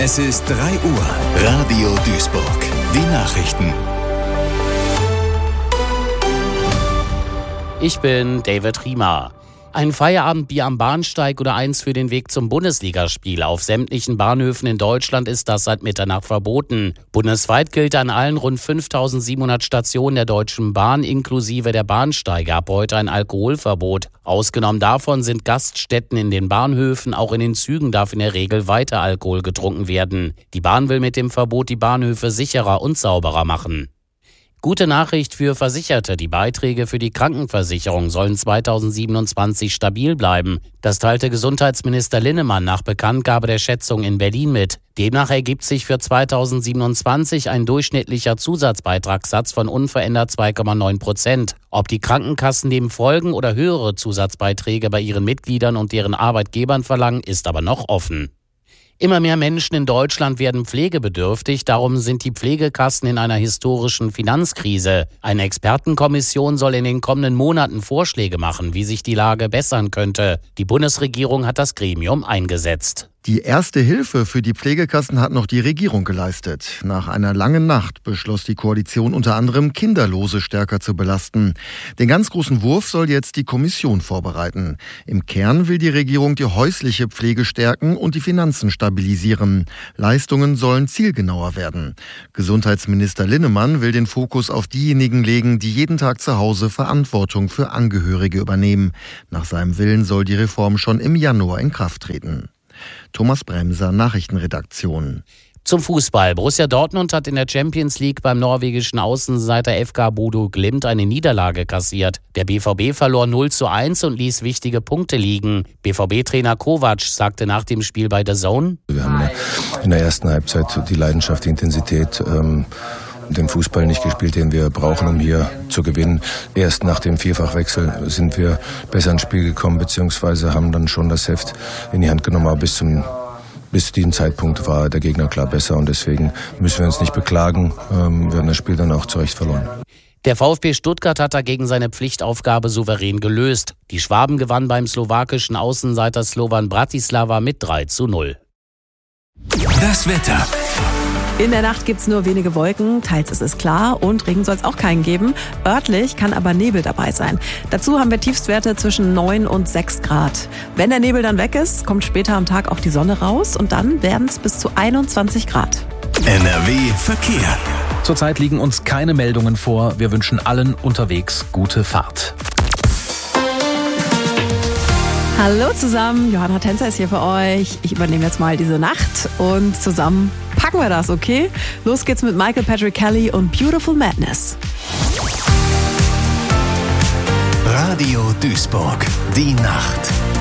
Es ist 3 Uhr. Radio Duisburg. Die Nachrichten. Ich bin David Riemer. Ein Feierabendbier am Bahnsteig oder eins für den Weg zum Bundesligaspiel. Auf sämtlichen Bahnhöfen in Deutschland ist das seit Mitternacht verboten. Bundesweit gilt an allen rund 5.700 Stationen der Deutschen Bahn inklusive der Bahnsteige ab heute ein Alkoholverbot. Ausgenommen davon sind Gaststätten in den Bahnhöfen. Auch in den Zügen darf in der Regel weiter Alkohol getrunken werden. Die Bahn will mit dem Verbot die Bahnhöfe sicherer und sauberer machen. Gute Nachricht für Versicherte. Die Beiträge für die Krankenversicherung sollen 2027 stabil bleiben. Das teilte Gesundheitsminister Linnemann nach Bekanntgabe der Schätzung in Berlin mit. Demnach ergibt sich für 2027 ein durchschnittlicher Zusatzbeitragssatz von unverändert 2,9%. Ob die Krankenkassen dem folgen oder höhere Zusatzbeiträge bei ihren Mitgliedern und deren Arbeitgebern verlangen, ist aber noch offen. Immer mehr Menschen in Deutschland werden pflegebedürftig, darum sind die Pflegekassen in einer historischen Finanzkrise. Eine Expertenkommission soll in den kommenden Monaten Vorschläge machen, wie sich die Lage bessern könnte. Die Bundesregierung hat das Gremium eingesetzt. Die erste Hilfe für die Pflegekassen hat noch die Regierung geleistet. Nach einer langen Nacht beschloss die Koalition unter anderem, Kinderlose stärker zu belasten. Den ganz großen Wurf soll jetzt die Kommission vorbereiten. Im Kern will die Regierung die häusliche Pflege stärken und die Finanzen stabilisieren. Leistungen sollen zielgenauer werden. Gesundheitsminister Linnemann will den Fokus auf diejenigen legen, die jeden Tag zu Hause Verantwortung für Angehörige übernehmen. Nach seinem Willen soll die Reform schon im Januar in Kraft treten. Thomas Bremser, Nachrichtenredaktion. Zum Fußball. Borussia Dortmund hat in der Champions League beim norwegischen Außenseiter FK Bodo Glimt eine Niederlage kassiert. Der BVB verlor 0:1 und ließ wichtige Punkte liegen. BVB-Trainer Kovac sagte nach dem Spiel bei The Zone: Wir haben in der ersten Halbzeit die Leidenschaft, die Intensität, den Fußball nicht gespielt, den wir brauchen, um hier zu gewinnen. Erst nach dem Vierfachwechsel sind wir besser ins Spiel gekommen, beziehungsweise haben dann schon das Heft in die Hand genommen. Aber bis diesem Zeitpunkt war der Gegner klar besser und deswegen müssen wir uns nicht beklagen. Wir haben das Spiel dann auch zu Recht verloren. Der VfB Stuttgart hat dagegen seine Pflichtaufgabe souverän gelöst. Die Schwaben gewannen beim slowakischen Außenseiter Slovan Bratislava mit 3:0. Das Wetter. In der Nacht gibt's nur wenige Wolken, teils ist es klar und Regen soll es auch keinen geben. Örtlich kann aber Nebel dabei sein. Dazu haben wir Tiefstwerte zwischen 9 und 6 Grad. Wenn der Nebel dann weg ist, kommt später am Tag auch die Sonne raus und dann werden es bis zu 21 Grad. NRW Verkehr. Zurzeit liegen uns keine Meldungen vor. Wir wünschen allen unterwegs gute Fahrt. Hallo zusammen, Johanna Tänzer ist hier für euch. Ich übernehme jetzt mal diese Nacht und zusammen packen wir das, okay? Los geht's mit Michael Patrick Kelly und Beautiful Madness. Radio Duisburg. Die Nacht.